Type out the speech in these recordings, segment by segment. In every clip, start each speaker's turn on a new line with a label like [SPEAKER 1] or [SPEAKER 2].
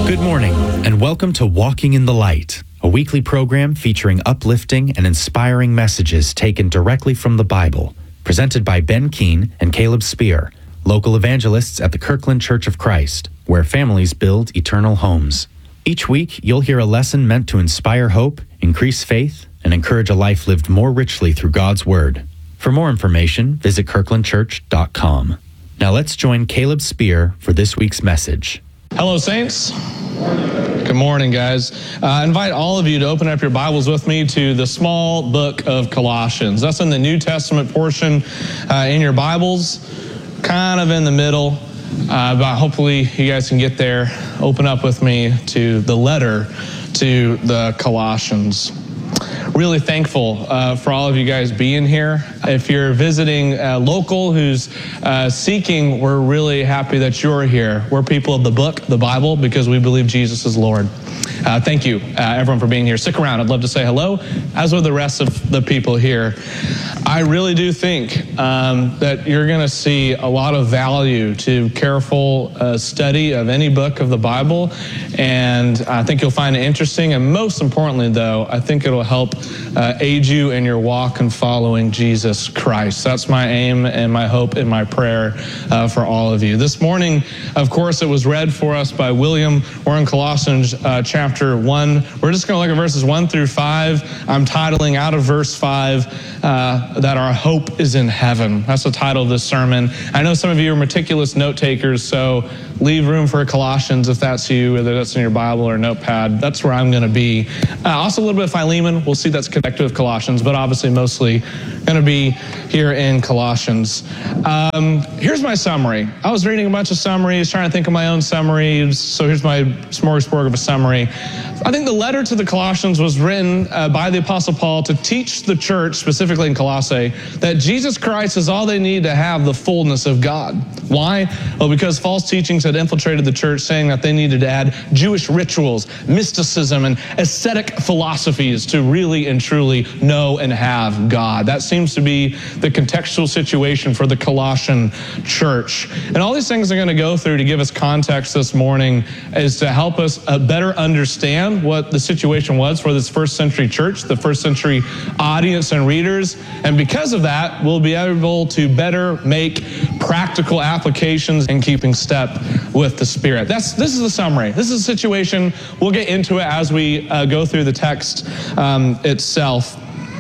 [SPEAKER 1] Good morning, and welcome to Walking in the Light, a weekly program featuring uplifting and inspiring messages taken directly from the Bible, presented by Ben Keene and Caleb Spear, local evangelists at the Kirkland Church of Christ, where families build eternal homes. Each week, you'll hear a lesson meant to inspire hope, increase faith, and encourage a life lived more richly through God's Word. For more information, visit kirklandchurch.com. Now let's join Caleb Spear for this week's message.
[SPEAKER 2] Hello, Saints. Good morning, guys. I invite all of you to open up your Bibles with me to the small book of Colossians. That's in the New Testament portion in your Bibles, kind of in the middle, but hopefully you guys can get there. Open up with me to the letter to the Colossians. Really thankful for all of you guys being here. If you're visiting local who's seeking, we're really happy that you're here. We're people of the book, the Bible, because we believe Jesus is Lord. Thank you, everyone, for being here. Stick around. I'd love to say hello, as would the rest of the people here. I really do think that you're going to see a lot of value to careful study of any book of the Bible, and I think you'll find it interesting. And most importantly, though, I think it'll help aid you in your walk in following Jesus Christ. That's my aim and my hope and my prayer for all of you. This morning, of course, it was read for us by William. We're in Colossians chapter 1. We're just going to look at verses 1 through 5. I'm titling out of verse 5 that our hope is in heaven. That's the title of this sermon. I know some of you are meticulous note takers, so leave room for Colossians if that's you, whether that's in your Bible or notepad. That's where I'm going to be. Also a little bit of Philemon. We'll see that's connected with Colossians, but obviously mostly going to be here in Colossians. Here's my summary. I was reading a bunch of summaries, trying to think of my own summaries, so here's my smorgasbord of a summary. I think the letter to the Colossians was written by the Apostle Paul to teach the church, specifically in Colossae, that Jesus Christ is all they need to have the fullness of God. Why? Well, because false teachings had infiltrated the church, saying that they needed to add Jewish rituals, mysticism, and ascetic philosophies to really and truly know and have God. That seems to be the contextual situation for the Colossian church. And all these things I'm going to go through to give us context this morning is to help us better understand what the situation was for this first century church, the first century audience and readers. And because of that, we'll be able to better make practical applications in keeping step with the Spirit. This is the summary. This is the situation. We'll get into it as we go through the text itself.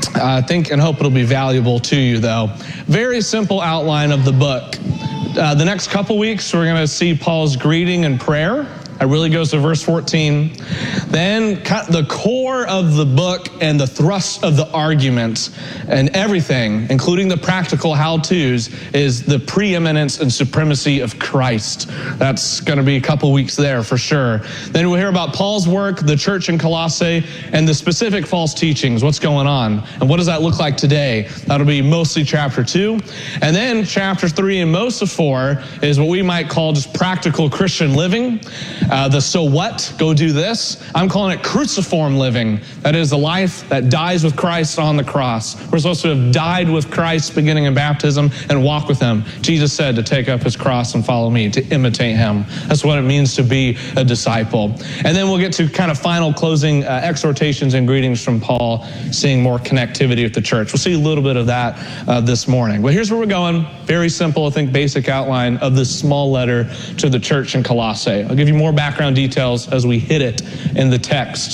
[SPEAKER 2] I think and hope it'll be valuable to you, though. Very simple outline of the book. The next couple weeks, we're going to see Paul's greeting and prayer. It really goes to verse 14. Then the core of the book and the thrust of the argument and everything, including the practical how-tos, is the preeminence and supremacy of Christ. That's going to be a couple weeks there for sure. Then we'll hear about Paul's work, the church in Colossae, and the specific false teachings, what's going on, and what does that look like today. That'll be mostly chapter 2. And then chapter 3 and most of 4 is what we might call just practical Christian living. The so what, go do this. I'm calling it cruciform living. That is the life that dies with Christ on the cross. We're supposed to have died with Christ beginning in baptism and walk with him. Jesus said to take up his cross and follow me, to imitate him. That's what it means to be a disciple. And then we'll get to kind of final closing exhortations and greetings from Paul, seeing more connectivity with the church. We'll see a little bit of that this morning. But here's where we're going. Very simple, I think, basic outline of this small letter to the church in Colossae. I'll give you more background details as we hit it in the text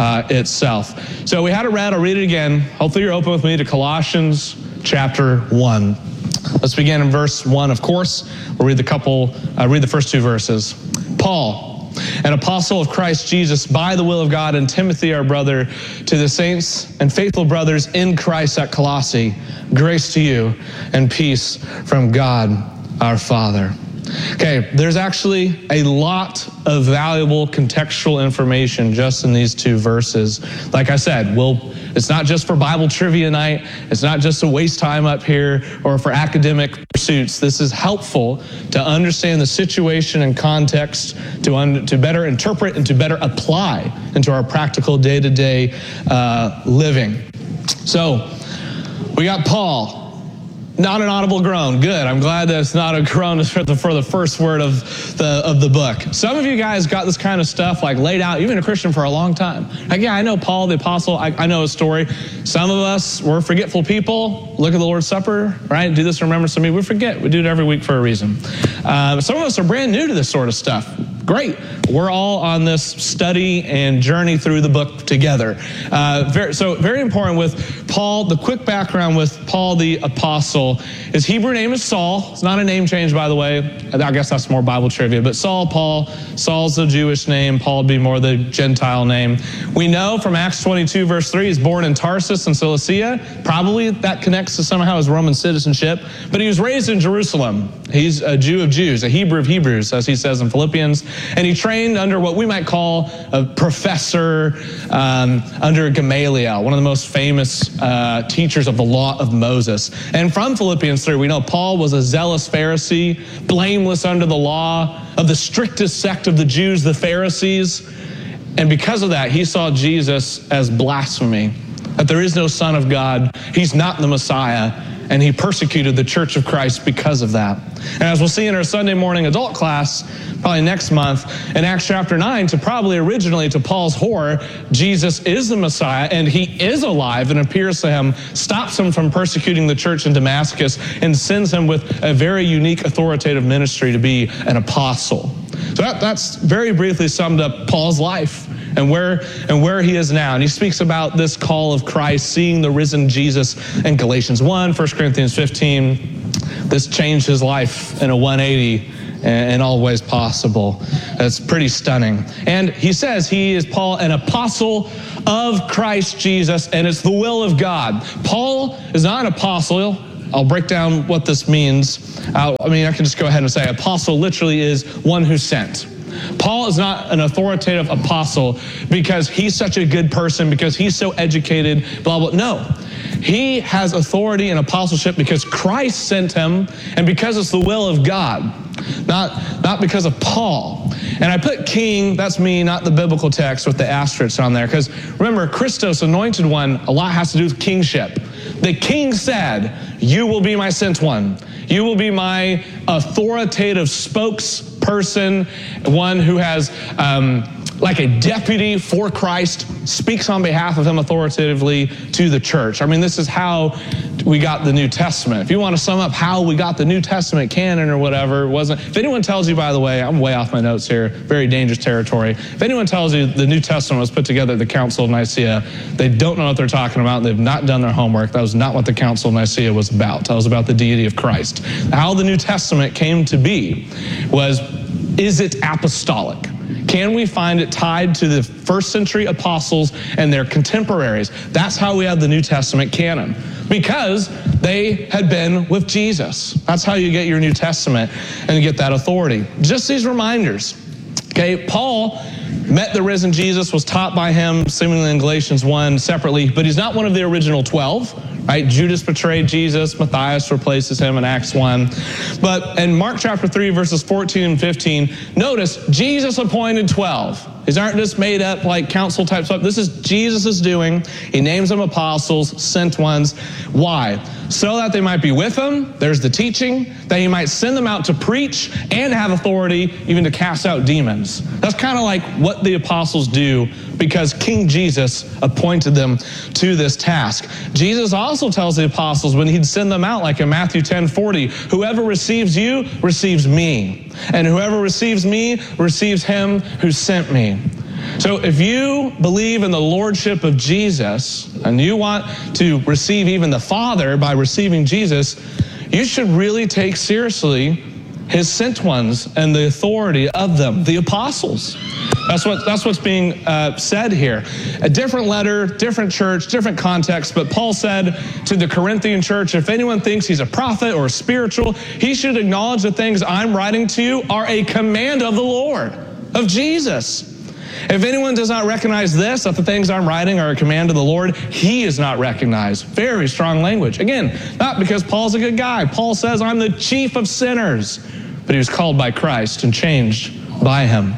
[SPEAKER 2] itself. So we had it read. I'll read it again. Hopefully you're open with me to Colossians chapter 1. Let's begin in verse 1, of course. We'll read the first two verses. Paul, an apostle of Christ Jesus, by the will of God, and Timothy, our brother, to the saints and faithful brothers in Christ at Colossae, grace to you and peace from God our Father. Okay, there's actually a lot of valuable contextual information just in these two verses. Like I said, it's not just for Bible trivia night. It's not just to waste time up here or for academic pursuits. This is helpful to understand the situation and context, to better interpret and to better apply into our practical day-to-day living. So we got Paul, Not an audible groan. Good. I'm glad that it's not a groan for the first word of the book. Some of you guys got this kind of stuff like laid out. You've been a Christian for a long time. Like, yeah, I know Paul the Apostle. I know his story. Some of us, we're forgetful people. Look at the Lord's Supper, right? Do this in remembrance of me. We forget. We do it every week for a reason. Some of us are brand new to this sort of stuff. Great. We're all on this study and journey through the book together. Very important with Paul, the quick background with Paul the Apostle. His Hebrew name is Saul. It's not a name change, by the way. I guess that's more Bible trivia. But Paul, Saul's the Jewish name. Paul would be more the Gentile name. We know from Acts 22, verse 3, he's born in Tarsus in Cilicia. Probably that connects to somehow his Roman citizenship. But he was raised in Jerusalem. He's a Jew of Jews, a Hebrew of Hebrews, as he says in Philippians. And he trained under what we might call a professor under Gamaliel, one of the most famous teachers of the law of Moses. And from Philippians 3, we know Paul was a zealous Pharisee, blameless under the law, of the strictest sect of the Jews, the Pharisees. And because of that, he saw Jesus as blasphemy, that there is no Son of God, he's not the Messiah, and he persecuted the Church of Christ because of that. And as we'll see in our Sunday morning adult class, probably next month, in Acts chapter 9, originally to Paul's horror, Jesus is the Messiah, and he is alive and appears to him, stops him from persecuting the church in Damascus, and sends him with a very unique authoritative ministry to be an apostle. So that's very briefly summed up Paul's life and where he is now. And he speaks about this call of Christ, seeing the risen Jesus in Galatians 1, 1 Corinthians 15. This changed his life in a 180 in all ways possible. That's pretty stunning. And he says he is, Paul, an apostle of Christ Jesus, and it's the will of God. Paul is not an apostle. I'll break down what this means. I can just go ahead and say apostle literally is one who's sent. Paul is not an authoritative apostle because he's such a good person, because he's so educated, blah, blah. No, he has authority and apostleship because Christ sent him and because it's the will of God, not because of Paul. And I put king, that's me, not the biblical text with the asterisk on there, because remember, Christos, anointed one, a lot has to do with kingship. The king said, you will be my sent one. You will be my authoritative spokesperson, one who has like a deputy for Christ, speaks on behalf of him authoritatively to the church. This is how we got the New Testament. If you want to sum up how we got the New Testament canon or whatever, it wasn't. If anyone tells you, by the way, I'm way off my notes here, very dangerous territory. If anyone tells you the New Testament was put together at the Council of Nicaea, they don't know what they're talking about. They've not done their homework. That was not what the Council of Nicaea was about. That was about the deity of Christ. How the New Testament came to be was, is it apostolic? Can we find it tied to the first century apostles and their contemporaries? That's how we have the New Testament canon, because they had been with Jesus. That's how you get your New Testament and get that authority. Just these reminders. Okay, Paul met the risen Jesus, was taught by him, seemingly in Galatians 1 separately, but he's not one of the original 12, right? Judas betrayed Jesus, Matthias replaces him in Acts 1. But in Mark chapter 3, verses 14 and 15, notice Jesus appointed 12. These aren't just made up like council type stuff. This is Jesus' doing. He names them apostles, sent ones. Why? So that they might be with him. There's the teaching. That he might send them out to preach and have authority even to cast out demons. That's kind of like what the apostles do because King Jesus appointed them to this task. Jesus also tells the apostles when he'd send them out, like in Matthew 10:40, whoever receives you receives me. And whoever receives me receives him who sent me. So if you believe in the lordship of Jesus and you want to receive even the Father by receiving Jesus, you should really take seriously his sent ones and the authority of them, the apostles. That's what's being said here. A different letter, different church, different context, but Paul said to the Corinthian church, if anyone thinks he's a prophet or spiritual, he should acknowledge the things I'm writing to you are a command of the Lord, of Jesus. If anyone does not recognize this, that the things I'm writing are a command of the Lord, he is not recognized. Very strong language. Again, not because Paul's a good guy. Paul says, I'm the chief of sinners. But he was called by Christ and changed by him.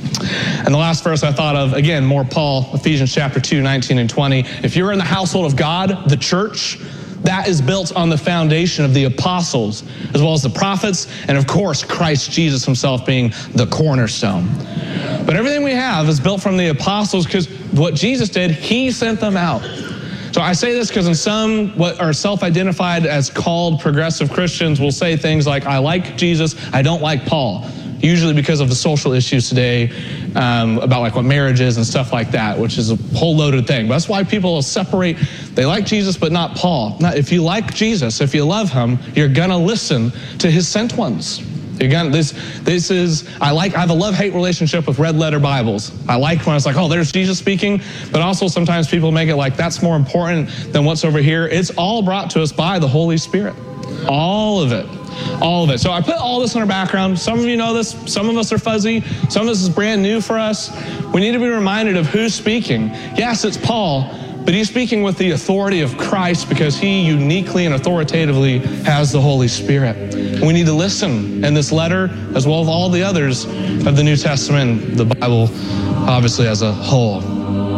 [SPEAKER 2] And the last verse I thought of, again, more Paul, Ephesians chapter 2, 19 and 20. If you're in the household of God, the church, That is built on the foundation of the apostles, as well as the prophets, and of course, Christ Jesus himself being the cornerstone. But everything we have is built from the apostles because what Jesus did, he sent them out. So I say this because in some what are self-identified as called progressive Christians will say things like, I like Jesus, I don't like Paul. Usually because of the social issues today about like what marriage is and stuff like that, which is a whole loaded thing. But that's why people separate, they like Jesus but not Paul. Now, if you like Jesus, if you love him, you're going to listen to his sent ones. Again, I have a love-hate relationship with red letter Bibles. I like when it's like, oh, there's Jesus speaking, but also sometimes people make it like that's more important than what's over here. It's all brought to us by the Holy Spirit. All of it. All of it. So I put all this in our background. Some of you know this. Some of us are fuzzy. Some of this is brand new for us. We need to be reminded of who's speaking. Yes, it's Paul, but he's speaking with the authority of Christ because he uniquely and authoritatively has the Holy Spirit. We need to listen in this letter as well as all the others of the New Testament, the Bible, obviously as a whole.